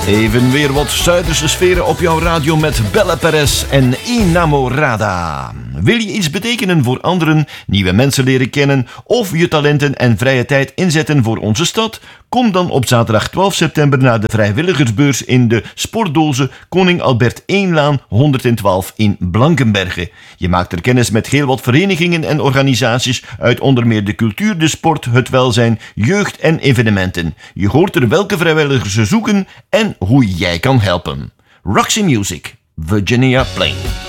Even weer wat Zuiderse sferen op jouw radio met Bella Perez en Inamorada. Wil je iets betekenen voor anderen, nieuwe mensen leren kennen of je talenten en vrije tijd inzetten voor onze stad? Kom dan op zaterdag 12 september naar de vrijwilligersbeurs in de Sportdoze Koning Albert 1-laan 112 in Blankenberge. Je maakt er kennis met heel wat verenigingen en organisaties uit onder meer de cultuur, de sport, het welzijn, jeugd en evenementen. Je hoort er welke vrijwilligers ze zoeken en hoe jij kan helpen. Roxy Music, Virginia Plain.